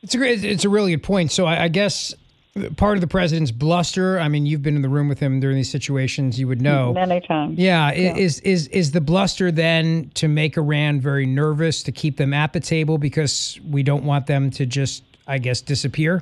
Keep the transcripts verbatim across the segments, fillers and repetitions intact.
It's a great, it's a really good point. So I, I guess part of the president's bluster, I mean, you've been in the room with him during these situations, you would know. Many times. Yeah, yeah. Is, is, is the bluster then to make Iran very nervous, to keep them at the table because we don't want them to just, I guess, disappear?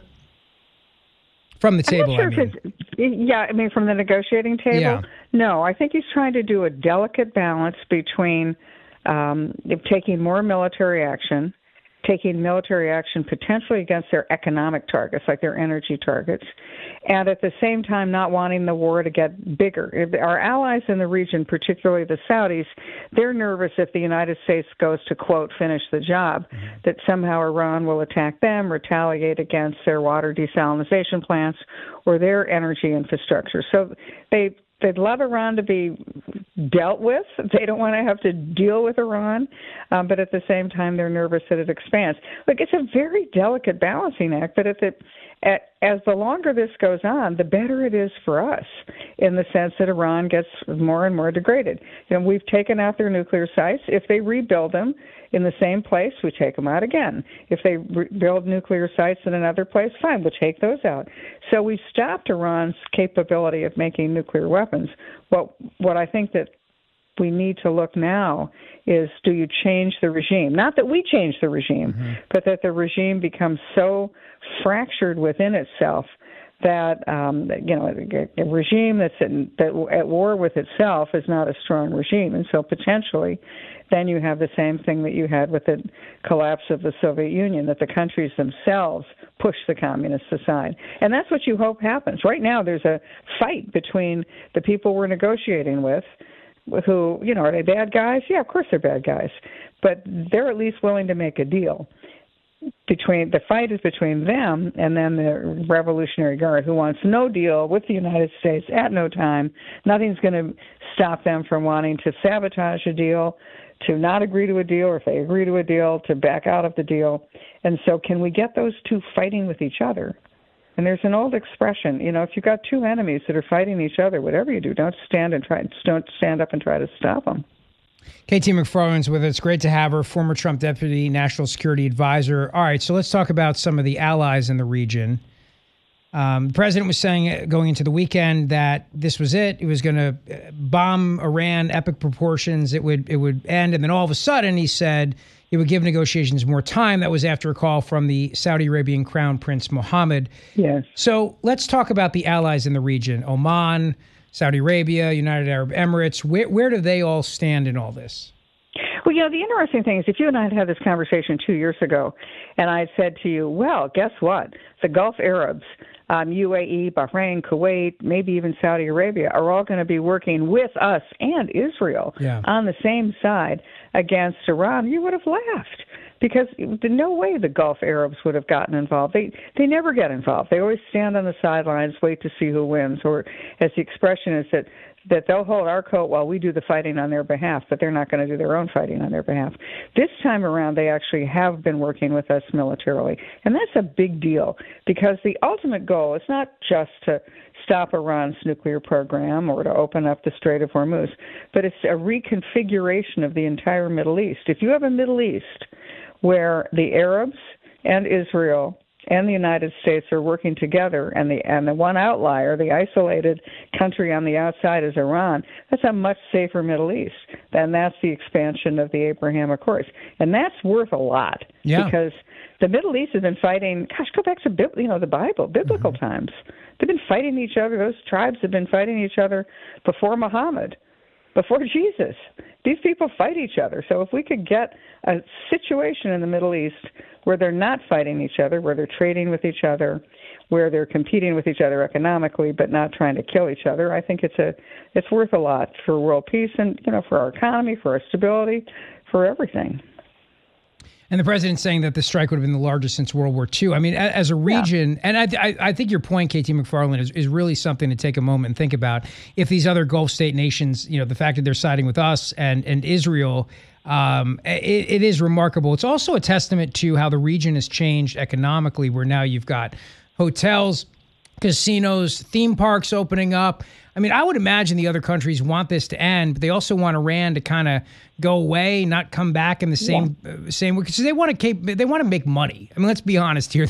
From the table, I'm not sure I mean. If it's, yeah, I mean, from the negotiating table? Yeah. No, I think he's trying to do a delicate balance between um, taking more military action, taking military action potentially against their economic targets, like their energy targets, and at the same time not wanting the war to get bigger. Our allies in the region, particularly the Saudis, they're nervous if the United States goes to, quote, finish the job, mm-hmm. that somehow Iran will attack them, retaliate against their water desalination plants or their energy infrastructure. So they They'd love Iran to be dealt with. They don't want to have to deal with Iran, um, but at the same time, they're nervous that it expands. Look, it's a very delicate balancing act, but at the, at, as the longer this goes on, the better it is for us in the sense that Iran gets more and more degraded. You know, we've taken out their nuclear sites. If they rebuild them in the same place, we take them out again. If they re- build nuclear sites in another place, fine, we'll take those out. So we stopped Iran's capability of making nuclear weapons. What what I think that we need to look now is, do you change the regime? Not that we change the regime, mm-hmm. but that the regime becomes so fractured within itself that um, you know a, a regime that's in, that at war with itself is not a strong regime, and so potentially, then you have the same thing that you had with the collapse of the Soviet Union, that the countries themselves push the communists aside, and that's what you hope happens. Right now, there's a fight between the people we're negotiating with, who you know are they bad guys? Yeah, of course they're bad guys, but they're at least willing to make a deal. Between the fight is between them and then the Revolutionary Guard, who wants no deal with the United States at no time. Nothing's going to stop them from wanting to sabotage a deal, to not agree to a deal, or if they agree to a deal, to back out of the deal. And so can we get those two fighting with each other? And there's an old expression, you know, if you've got two enemies that are fighting each other, whatever you do, don't stand and try, don't stand up and try to stop them. Katie McFarland's with us. Great to have her, former Trump Deputy National Security Advisor. All right, so let's talk about some of the allies in the region. Um, the president was saying going into the weekend that this was it. It was going to bomb Iran, epic proportions. It would it would end. And then all of a sudden he said it would give negotiations more time. That was after a call from the Saudi Arabian Crown Prince Mohammed. Yes. So let's talk about the allies in the region. Oman, Saudi Arabia, United Arab Emirates. Where, where do they all stand in all this? Well, you know, the interesting thing is if you and I had had this conversation two years ago and I had said to you, well, guess what? The Gulf Arabs, um, U A E, Bahrain, Kuwait, maybe even Saudi Arabia are all going to be working with us and Israel yeah. on the same side against Iran, you would have laughed. Because there's no way the Gulf Arabs would have gotten involved. They they never get involved. They always stand on the sidelines, wait to see who wins. Or as the expression is, that, that they'll hold our coat while we do the fighting on their behalf, but they're not going to do their own fighting on their behalf. This time around, they actually have been working with us militarily. And that's a big deal because the ultimate goal is not just to stop Iran's nuclear program or to open up the Strait of Hormuz, but it's a reconfiguration of the entire Middle East. If you have a Middle East where the Arabs and Israel and the United States are working together, and the and the one outlier, the isolated country on the outside is Iran, that's a much safer Middle East. And that's the expansion of the Abraham Accords. And that's worth a lot yeah. because the Middle East has been fighting, gosh, go back to you know the Bible, biblical mm-hmm. times. They've been fighting each other. Those tribes have been fighting each other before Muhammad, before Jesus. These people fight each other. So if we could get a situation in the Middle East where they're not fighting each other, where they're trading with each other, where they're competing with each other economically but not trying to kill each other, I think it's a it's worth a lot for world peace and, you know, for our economy, for our stability, for everything. And the president's saying that the strike would have been the largest since World War Two. I mean, as a region, yeah. and I, I, I think your point, Katie McFarland, is, is really something to take a moment and think about. If these other Gulf state nations, you know, the fact that they're siding with us and, and Israel, um, it, it is remarkable. It's also a testament to how the region has changed economically, where now you've got hotels, casinos, theme parks opening up. I mean, I would imagine the other countries want this to end, but they also want Iran to kind of go away, not come back in the same yeah. uh, same way, because they want to keep, they want to make money. I mean, let's be honest here.